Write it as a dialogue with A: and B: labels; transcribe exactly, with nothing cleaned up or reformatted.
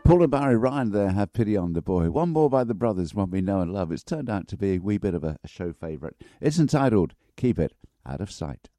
A: Paul and Barry Ryan there, Have Pity on the Boy. One more by the brothers, one we know and love. It's turned out to be a wee bit of a, a show favourite. It's entitled Keep It Out of Sight.